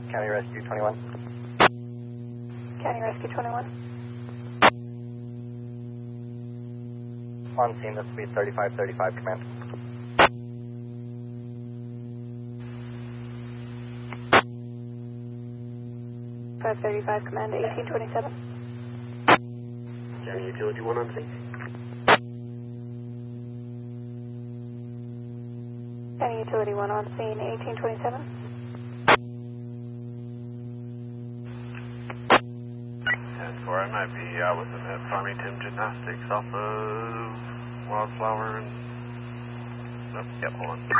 County Rescue 21. County Rescue 21. On scene, this will be 3535 command. .535 command 1827. County Utility 1 on scene. County Utility 1 on scene 1827. 10-4, I might be out with them at Farmington Gymnastics off of Wildflower and... Nope, yep, hold on.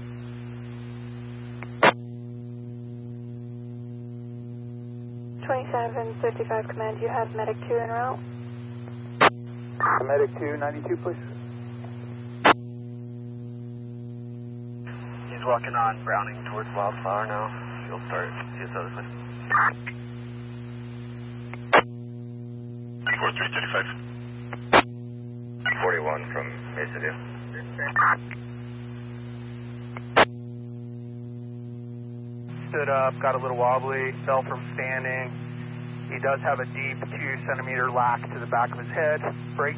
2755 command, you have Medic 2 en route. Medic 2, 92, please. He's walking on Browning towards Wildflower now. He'll start his other side. 4335. 41 from Mesa View. Stood up, got a little wobbly, fell from standing. He does have a deep 2-centimeter lack to the back of his head. Break.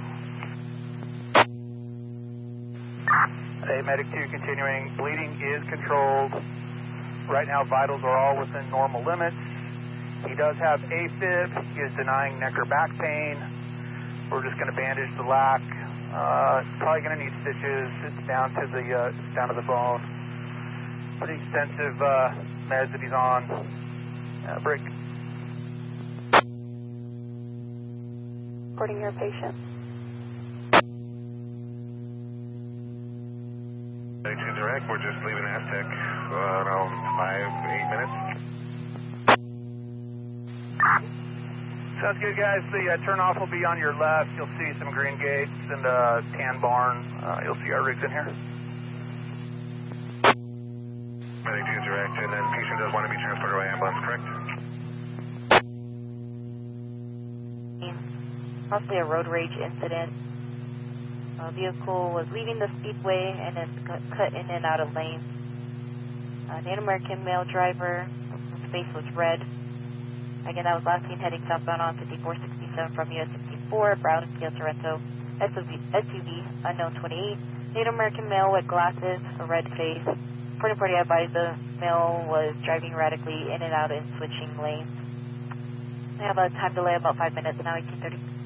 Hey, Medic 2 continuing. Bleeding is controlled. Right now, vitals are all within normal limits. He does have AFib. He is denying neck or back pain. We're just going to bandage the lack. Probably going to need stitches. It's down to the bone. Pretty extensive meds that he's on. Break. Reporting your patient. 92 direct, we're just leaving Aztec around 5-8 minutes. Sounds good, guys. The turnoff will be on your left. You'll see some green gates and a tan barn. You'll see our rigs in here. 92 direct, and then patient does want to be transported by ambulance, correct? Possibly a road rage incident. Vehicle was leaving the speedway and then cut in and out of lanes. Native American male driver, his face was red. Again, that was last seen heading southbound on 5467 from US 64, Brown and Kia Sorrento, SUV, unknown 28. Native American male with glasses, a red face. Reporting party advised the male was driving erratically in and out and switching lanes. We have a time delay about 5 minutes now, 1830.